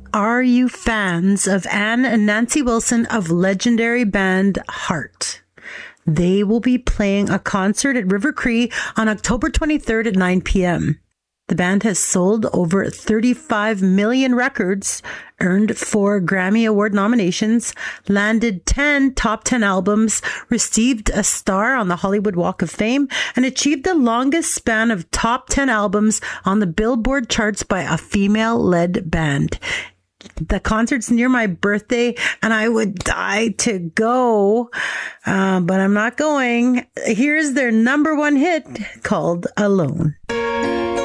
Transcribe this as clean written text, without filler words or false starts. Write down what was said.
Are you fans of Ann and Nancy Wilson of legendary band Heart? They will be playing a concert at River Cree on October 23rd at 9 p.m. The band has sold over 35 million records, earned 4 Grammy Award nominations, landed 10 top 10 albums, received a star on the Hollywood Walk of Fame, and achieved the longest span of top 10 albums on the Billboard charts by a female-led band. The concert's near my birthday and I would die to go, but I'm not going. Here's their number one hit called Alone.